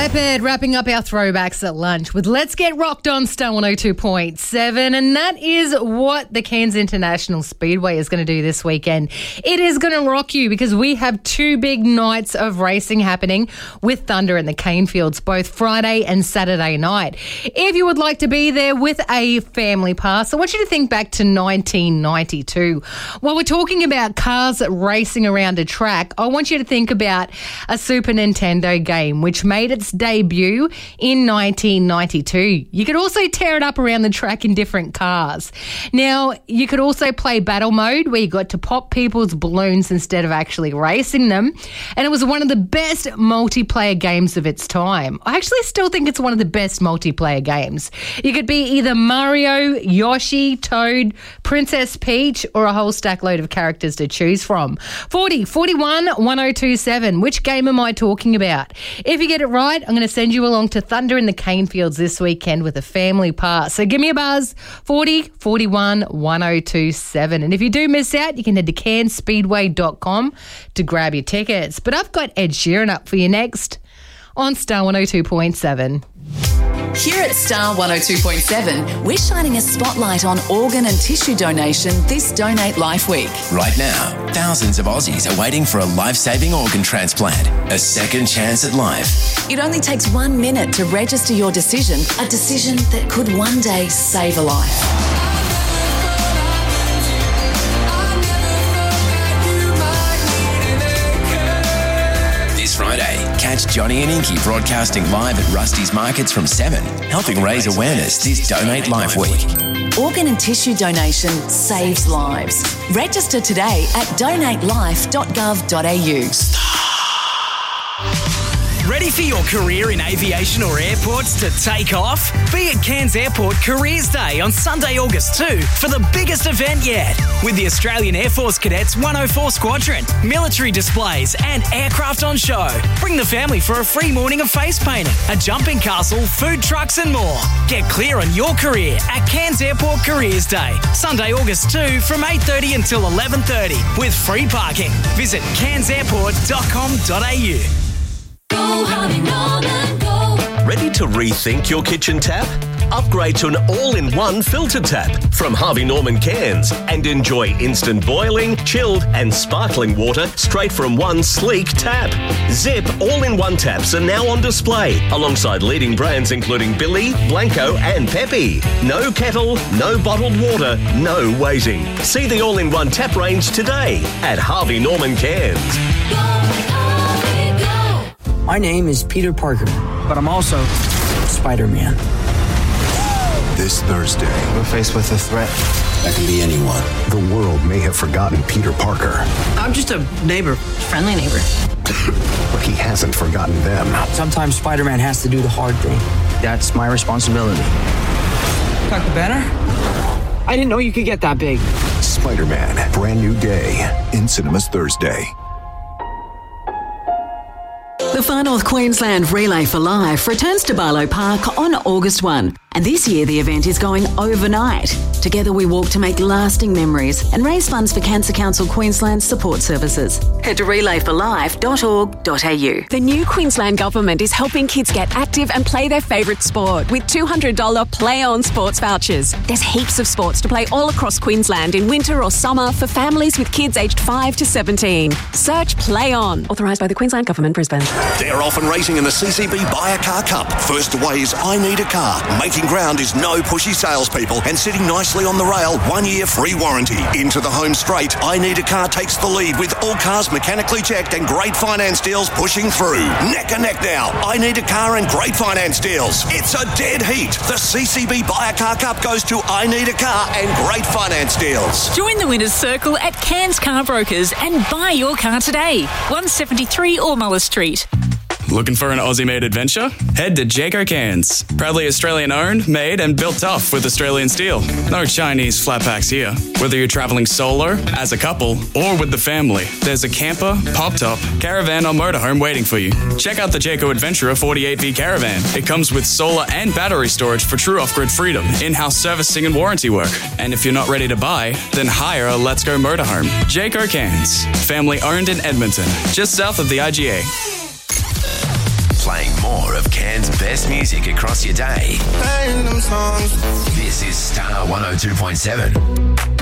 Leopard wrapping up our throwbacks at lunch with Let's Get Rocked on Star 102.7, and that is what the Cairns International Speedway is going to do this weekend. It is going to rock you because we have two big nights of racing happening with Thunder and the Cane Fields, both Friday and Saturday night. If you would like to be there with a family pass, I want you to think back to 1992. While we're talking about cars racing around a track, I want you to think about a Super Nintendo game which made its debut in 1992. You could also tear it up around the track in different cars. Now, you could also play battle mode where you got to pop people's balloons instead of actually racing them. And it was one of the best multiplayer games of its time. I actually still think it's one of the best multiplayer games. You could be either Mario, Yoshi, Toad, Princess Peach, or a whole stack load of characters to choose from. 40 41 1027. Which game am I talking about? If you get it right, I'm going to send you along to Thunder in the Cane Fields this weekend with a family pass. So give me a buzz, 40 41 1027. And if you do miss out, you can head to cairnsspeedway.com to grab your tickets. But I've got Ed Sheeran up for you next on Star 102.7. Here at Star 102.7, we're shining a spotlight on organ and tissue donation this Donate Life Week. Right now, thousands of Aussies are waiting for a life-saving organ transplant, a second chance at life. It only takes 1 minute to register your decision, a decision that could one day save a life. Friday, catch Johnny and Inky broadcasting live at Rusty's Markets from 7, helping raise awareness this Donate Life Week. Organ and tissue donation saves lives. Register today at donatelife.gov.au. Ready for your career in aviation or airports to take off? Be at Cairns Airport Careers Day on Sunday, August 2 for the biggest event yet. With the Australian Air Force Cadets 104 Squadron, military displays and aircraft on show. Bring the family for a free morning of face painting, a jumping castle, food trucks and more. Get clear on your career at Cairns Airport Careers Day, Sunday, August 2 from 8:30 until 11:30 with free parking. Visit cairnsairport.com.au. Go, Harvey Norman, go. Ready to rethink your kitchen tap? Upgrade to an all-in-one filter tap from Harvey Norman Cairns and enjoy instant boiling, chilled and sparkling water straight from one sleek tap. Zip all-in-one taps are now on display alongside leading brands including Billy, Blanco and Pepe. No kettle, no bottled water, no waiting. See the all-in-one tap range today at Harvey Norman Cairns. Go, Harvey, go. My name is Peter Parker, but I'm also Spider-Man. This Thursday, we're faced with a threat. That can be anyone. The world may have forgotten Peter Parker. I'm just a neighbor, friendly neighbor. But he hasn't forgotten them. Sometimes Spider-Man has to do the hard thing. That's my responsibility. Got the banner? I didn't know you could get that big. Spider-Man, brand new day in cinemas Thursday. The Far North Queensland Relay for Life returns to Barlow Park on August 1. And this year the event is going overnight. Together we walk to make lasting memories and raise funds for Cancer Council Queensland support services. Head to relayforlife.org.au. The new Queensland Government is helping kids get active and play their favourite sport with $200 Play On sports vouchers. There's heaps of sports to play all across Queensland in winter or summer for families with kids aged 5 to 17. Search Play On. Authorised by the Queensland Government, Brisbane. They're off and racing in the CCB Buy a Car Cup. First away is I Need a Car. Making ground is no pushy salespeople and sitting nicely on the rail. 1 year free warranty. Into the home straight. I Need a Car takes the lead with all cars mechanically checked and great finance deals pushing through. Neck and neck now. I Need a Car and great finance deals. It's a dead heat. The CCB Buy a Car Cup goes to I Need a Car and great finance deals. Join the winner's circle at Cairns Car Brokers and buy your car today. 173 Ormula Street. Looking for an Aussie-made adventure? Head to Jayco Cairns. Proudly Australian-owned, made and built tough with Australian steel. No Chinese flat packs here. Whether you're travelling solo, as a couple, or with the family, there's a camper, pop-top, caravan or motorhome waiting for you. Check out the Jayco Adventurer 48V Caravan. It comes with solar and battery storage for true off-grid freedom, in-house servicing and warranty work. And if you're not ready to buy, then hire a Let's Go motorhome. Jayco Cairns. Family-owned in Edmonton, just south of the IGA. Playing more of Cairns Cairns' best music across your day. This is Star 102.7.